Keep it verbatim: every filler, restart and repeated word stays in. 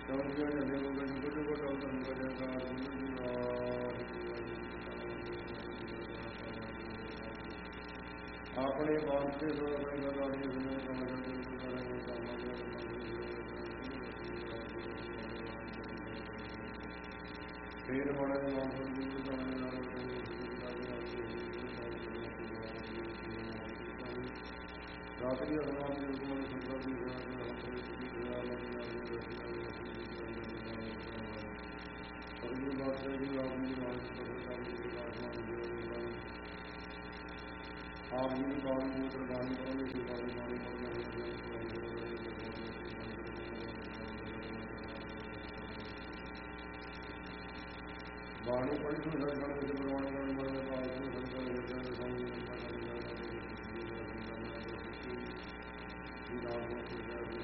ਆਪਣੇ ਬਾਪ ਦੇ ਸੋ ਆਪਣੇ ਗਦਾਰੀ ਸੁਣੇ ਕਮਲ ਫੇਰ ਬੜੇ ਮਾਹੌਲ ਦੀ ਰਾਤਰੀ ਅਸਮਾਨ ਦੇ ਹੁਕਮ ਸੰਗਤ ਦੀ ਸਤਿਗੁਰੂ ਬਾਦਸ਼ਾਹ ਜੀ ਆਪ ਜੀ ਮਾਨਸ ਪੱਤਰਕਾਰ ਜੀ ਦੇ ਆਸਮਾਨ ਦੇ ਆਪ ਜੀ ਦੀ ਬਾਣੀ ਦੀ ਪ੍ਰਧਾਨੀ ਕਰਨੇ ਦੀ ਬਾਣੀ ਬਾਣੀ ਕਰਨੇ ਬਾਣੀ ਪੜ੍ਹੀ ਨੂੰ ਸਰਗਣ ਵਿੱਚ ਪ੍ਰਵਾਨ ਕਰਨ ਵਾਲੇ ਭਾਗ ਨੂੰ ਸੰਗਤ ਹਿਰਦੇ ਦੇ ਸਾਹਮਣੇ